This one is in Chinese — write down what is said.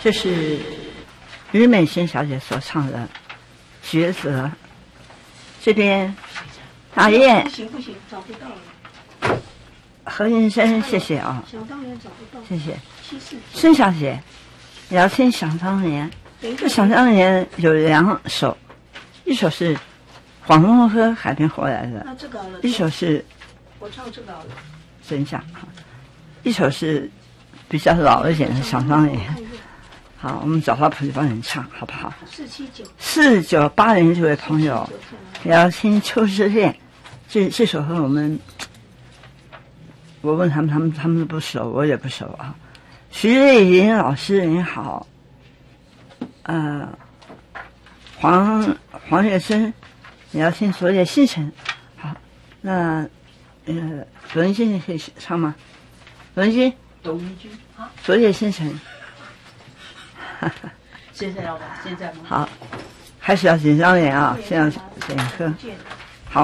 这是于美心小姐所唱的《抉择》。这边大雁， 不行不行，找不到了。 何先生，谢谢啊， 想当年找不到。 谢谢。 74 孙小姐，也要听《想当年》。这《想当年》有2首，一首是黄龙和海边回来的， 那这个好了， 一首是我唱这个好了。 等一下，一首是比较老一点的《想当年》。好，我们找到谱子帮你唱，好不好？4980这位朋友也要听《秋之恋》，这首歌我问他们都不熟，我也不熟啊。徐瑞林老师您好，黄月生也要听《昨夜星辰》。好，那罗文君你可以唱吗？罗文君， 啊， 《昨夜星辰》。 现在要吧？现在吗？ 好，开始要紧张点啊！现在点歌。